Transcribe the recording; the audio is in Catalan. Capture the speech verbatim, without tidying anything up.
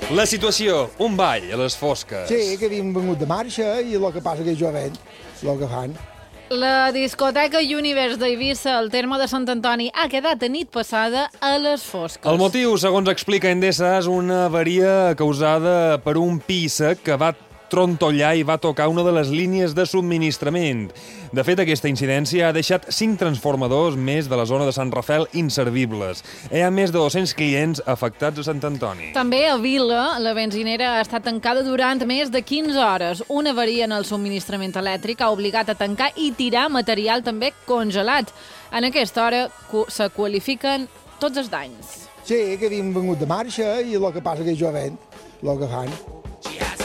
La situació, un ball a les fosques. Sí, que havíem vengut de marxa i el que passa que és jovent, el que fan. La discoteca Univers d'Eivissa, al terme de Sant Antoni, ha quedat a nit passada a les fosques. El motiu, segons explica Endesa, és una avaria causada per un píssec que va trontollar i va tocar una de les línies de subministrament. De fet, aquesta incidència ha deixat cinc transformadors més de la zona de Sant Rafel inservibles. Hi ha més de dos-cents clients afectats a Sant Antoni. També a Vila, la benzinera ha estat tancada durant més de quinze hores. Una avaria en el subministrament elèctric ha obligat a tancar i tirar material també congelat. En aquesta hora se qualifiquen tots els danys. Sí, que havíem vengut de marxa i el que passa que és jovent, el que fan.